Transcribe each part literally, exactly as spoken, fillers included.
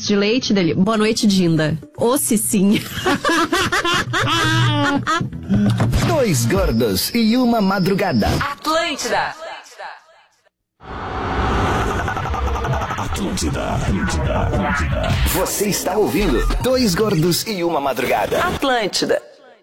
doce de leite dele. Boa noite, Dinda. Ô, Cicinha. Dois gordos e uma madrugada. Atlântida. Atlântida, Atlântida, Atlântida. Você está ouvindo Dois Gordos e uma Madrugada. Atlântida.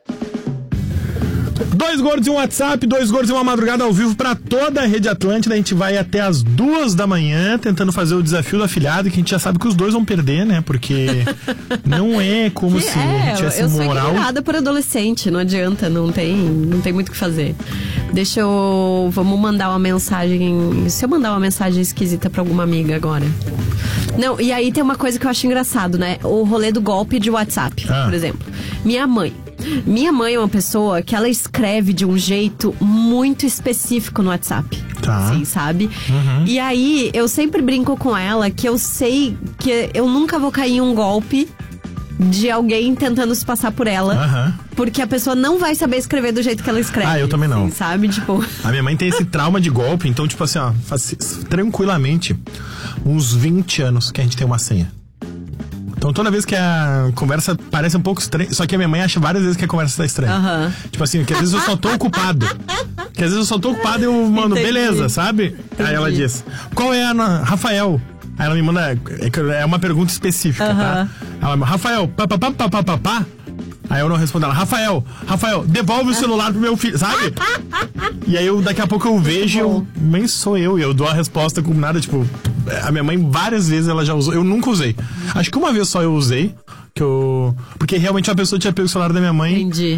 Dois gordos e um WhatsApp, dois gordos e uma madrugada ao vivo pra toda a rede Atlântida. A gente vai até as duas da manhã tentando fazer o desafio do afilhado, que a gente já sabe que os dois vão perder, né? Porque não é como que se é, a gente tivesse eu moral. sou ignorada por adolescente, não adianta, não tem, não tem muito o que fazer. Deixa eu... Vamos mandar uma mensagem... Se eu mandar uma mensagem esquisita pra alguma amiga agora... Não, e aí tem uma coisa que eu acho engraçado, né? O rolê do golpe de WhatsApp, ah. por exemplo. Minha mãe. Minha mãe é uma pessoa que ela escreve de um jeito muito específico no WhatsApp. Tá. Assim, sabe? Uhum. E aí, eu sempre brinco com ela que eu sei que eu nunca vou cair em um golpe de alguém tentando se passar por ela. Uhum. Porque a pessoa não vai saber escrever do jeito que ela escreve. Ah, eu também não. Assim, sabe? Tipo... A minha mãe tem esse trauma de golpe, então, tipo assim, ó, faz tranquilamente uns vinte anos que a gente tem uma senha. Então toda vez que a conversa parece um pouco estranha, só que a minha mãe acha várias vezes que a conversa tá estranha. Uhum. Tipo assim, que às vezes eu só tô ocupado. Que às vezes eu só tô ocupado e eu mando, Entendi. beleza, sabe? Entendi. Aí ela diz, qual é a na... Rafael? Aí ela me manda, é uma pergunta específica, uhum. tá? Ela me Rafael, papapá, papapá, papá. Aí eu não respondo ela, Rafael, Rafael, devolve o celular pro meu filho, sabe? E aí eu, daqui a pouco eu vejo, eu, nem sou eu, e eu dou a resposta com nada, tipo, a minha mãe várias vezes ela já usou, eu nunca usei. Acho que uma vez só eu usei, que eu, porque realmente uma pessoa tinha pego o celular da minha mãe. Entendi.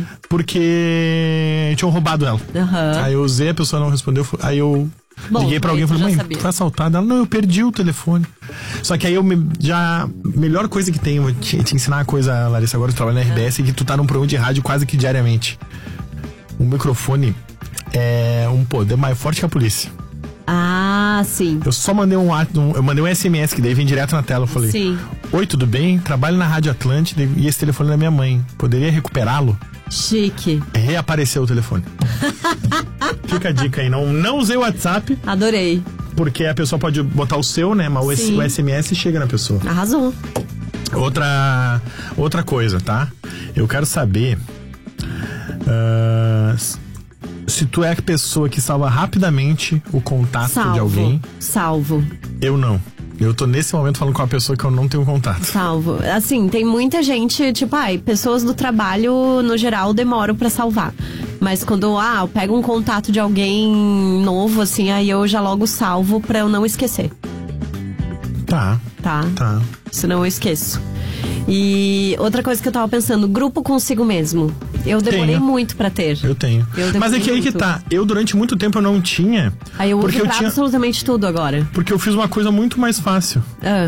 Porque tinham roubado ela. Uhum. Aí eu usei, a pessoa não respondeu, aí eu... Bom, liguei pra alguém e falei, mãe, sabia. foi assaltada. Ela, não, eu perdi o telefone. Só que aí eu me, já... Melhor coisa que tem, vou te, te ensinar uma coisa, Larissa, agora tu trabalha na R B S, é que tu tá num programa de rádio quase que diariamente. O microfone é um poder mais forte que a polícia. Ah, sim. Eu só mandei um, um eu mandei um S M S, que daí vem direto na tela. Eu falei, sim. Oi, tudo bem? Trabalho na Rádio Atlântida e esse telefone é da minha mãe. Poderia recuperá-lo? Chique. Reapareceu o telefone. Fica a dica aí, não, não usei o WhatsApp. Adorei. Porque a pessoa pode botar o seu, né? Mas o, o S M S chega na pessoa. Arrasou. Outra, outra coisa, tá? Eu quero saber uh, se tu é a pessoa que salva rapidamente o contato salvo, de alguém. Salvo. Eu não. Eu tô nesse momento falando com uma pessoa que eu não tenho contato. Salvo. Assim, tem muita gente, tipo, ai, pessoas do trabalho, no geral, demoram pra salvar. Mas quando, ah, eu pego um contato de alguém novo, assim, aí eu já logo salvo pra eu não esquecer. Tá. Tá? Tá. Senão eu esqueço. E outra coisa que eu tava pensando, grupo consigo mesmo. Eu demorei tenho. muito pra ter. Eu tenho. Eu Mas é que aí que tá. Eu, durante muito tempo, eu não tinha. Aí eu uso porque eu pra tinha... absolutamente tudo agora. Porque eu fiz uma coisa muito mais fácil. Ah.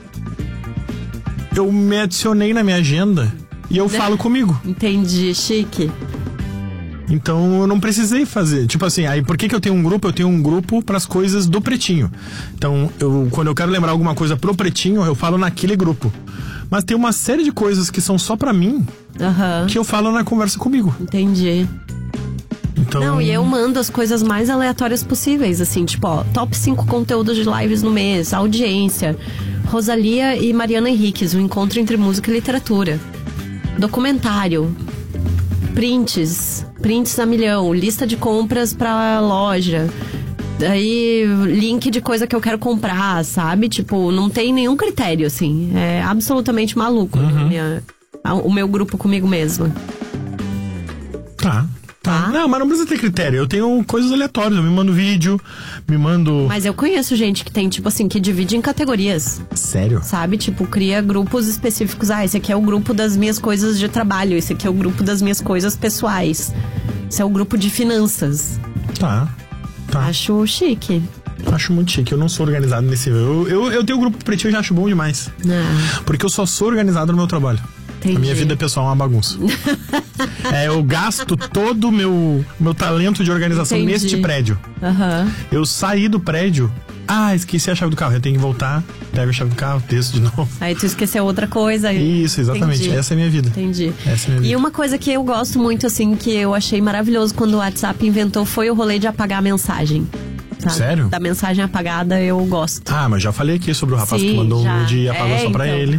Eu me adicionei na minha agenda e eu falo comigo. Entendi, chique. Então eu não precisei fazer. Tipo assim, aí por que, que eu tenho um grupo? Eu tenho um grupo pras coisas do Pretinho. Então, eu, quando eu quero lembrar alguma coisa pro Pretinho, eu falo naquele grupo. Mas tem uma série de coisas que são só pra mim, uhum. que eu falo na conversa comigo. Entendi. Então... Não, e eu mando as coisas mais aleatórias possíveis, assim, tipo, ó, top cinco conteúdos de lives no mês, audiência, Rosalia e Mariana Henriques, o encontro entre música e literatura, documentário, prints, prints a milhão, lista de compras pra loja, aí link de coisa que eu quero comprar, sabe? Tipo, não tem nenhum critério, assim, é absolutamente maluco, uhum. minha, o meu grupo comigo mesma. Tá. Tá. Não, mas não precisa ter critério. Eu tenho coisas aleatórias. Eu me mando vídeo, me mando... Mas eu conheço gente que tem, tipo assim, que divide em categorias. Sério? Sabe? Tipo, cria grupos específicos. Ah, esse aqui é o grupo das minhas coisas de trabalho. Esse aqui é o grupo das minhas coisas pessoais. Esse é o grupo de finanças. Tá. Tá. Acho chique. Acho muito chique. Eu não sou organizado nesse... Eu, eu, eu tenho o grupo pretinho e já acho bom demais. Ah. Porque eu só sou organizado no meu trabalho. Entendi. A minha vida pessoal é uma bagunça. É, eu gasto todo o meu, meu talento de organização Entendi. neste prédio. Uhum. Eu saí do prédio, ah, esqueci a chave do carro. Eu tenho que voltar, pego a chave do carro, desço de novo. Aí tu esqueceu outra coisa. Isso, exatamente. Entendi. Essa é a minha vida. Entendi. Essa é a minha vida. E uma coisa que eu gosto muito, assim, que eu achei maravilhoso quando o WhatsApp inventou, foi o rolê de apagar a mensagem. Sabe? Sério? Da mensagem apagada eu gosto. Ah, mas já falei aqui sobre o rapaz Sim, que mandou já. um nude e apagou é, só pra então. ele.